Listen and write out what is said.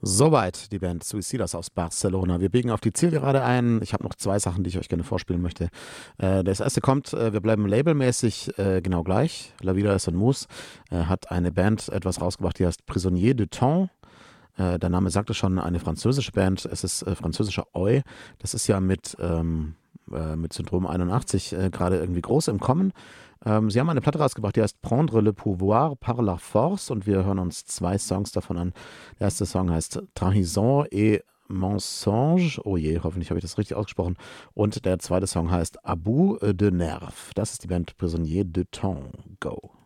Soweit die Band Suicidas aus Barcelona. Wir biegen auf die Zielgerade ein. Ich habe noch zwei Sachen, die ich euch gerne vorspielen möchte. Das erste kommt, wir bleiben labelmäßig genau gleich. La Vida es un Mus hat eine Band etwas rausgebracht, die heißt Prisonnier de Temps. Der Name sagt es schon, eine französische Band. Es ist französischer Oi. Das ist ja mit Syndrom 81 gerade irgendwie groß im Kommen. Sie haben eine Platte rausgebracht, die heißt Prendre le pouvoir par la force und wir hören uns zwei Songs davon an. Der erste Song heißt Trahison et Mensonge. Oh je, hoffentlich habe ich das richtig ausgesprochen. Und der zweite Song heißt À bout de nerfs. Das ist die Band Prisonnier de Temps. Go.